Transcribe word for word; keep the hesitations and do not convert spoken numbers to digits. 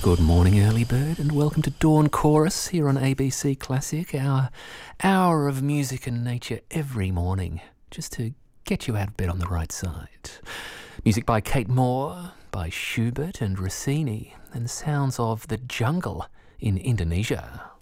Good morning, early bird, and welcome to Dawn Chorus here on A B C Classic, our hour of music and nature every morning, just to get you out of bed on the right side. Music by Kate Moore, by Schubert and Rossini, and sounds of the jungle in Indonesia.